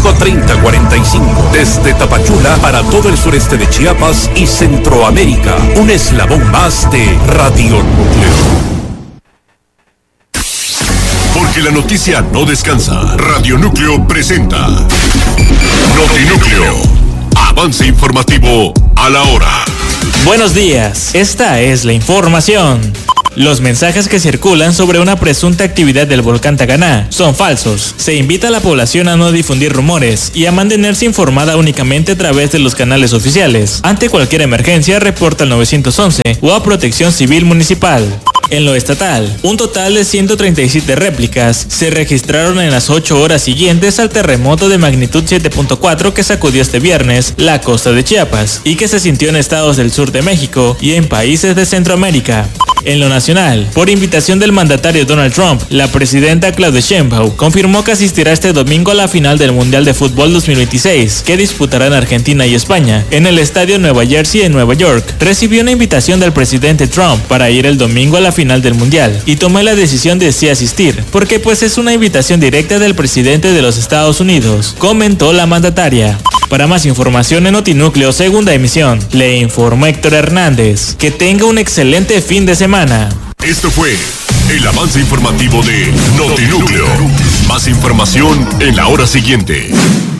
530-45. Desde Tapachula para todo el sureste de Chiapas y Centroamérica. Un eslabón más de Radio Núcleo. Porque la noticia no descansa. Radio Núcleo presenta Notinúcleo. Avance informativo a la hora. Buenos días, esta es la información. Los mensajes que circulan sobre una presunta actividad del volcán Taganá son falsos. Se invita a la población a no difundir rumores y a mantenerse informada únicamente a través de los canales oficiales. Ante cualquier emergencia, reporta al 911 o a Protección Civil Municipal. En lo estatal, un total de 137 réplicas se registraron en las 8 horas siguientes al terremoto de magnitud 7.4 que sacudió este viernes la costa de Chiapas y que se sintió en estados del sur de México y en países de Centroamérica. En lo nacional, por invitación del mandatario Donald Trump, la presidenta Claudia Sheinbaum confirmó que asistirá este domingo a la final del Mundial de Fútbol 2026, que disputarán Argentina y España, en el estadio Nueva Jersey en Nueva York. Recibió una invitación del presidente Trump para ir el domingo a la final del Mundial, y tomé la decisión de sí asistir, porque pues es una invitación directa del presidente de los Estados Unidos, comentó la mandataria. Para más información en Notinúcleo segunda emisión, le informó Héctor Hernández. Que tenga un excelente fin de semana. Esto fue el avance informativo de Notinúcleo. Más información en la hora siguiente.